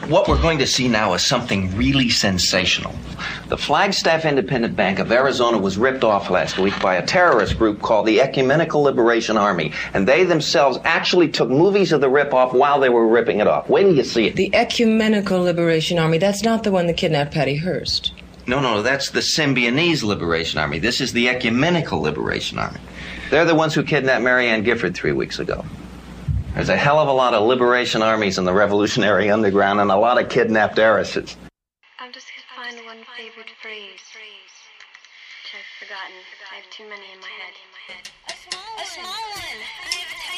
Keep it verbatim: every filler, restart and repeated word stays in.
What we're going to see now is something really sensational. The Flagstaff Independent Bank of Arizona was ripped off last week by a terrorist group called the Ecumenical Liberation Army, and they themselves actually took movies of the rip-off while they were ripping it off. When do you see it? The Ecumenical Liberation Army, that's not the one that kidnapped Patty Hearst. No, no, that's the Symbionese Liberation Army. This is the Ecumenical Liberation Army. They're the ones who kidnapped Marianne Gifford three weeks ago. There's a hell of a lot of liberation armies in the revolutionary underground and a lot of kidnapped heiresses. I'll just find one favorite phrase, which I've forgotten. I have too many in my head. A small one. A small one.